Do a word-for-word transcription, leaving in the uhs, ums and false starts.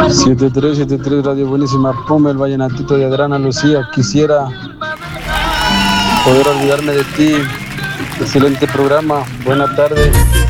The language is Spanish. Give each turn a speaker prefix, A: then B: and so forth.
A: siete tres siete tres Radio Buenísima, Pum, el vallenatito de Adriana Lucía. Quisiera poder olvidarme de ti. Excelente programa. Buena tarde.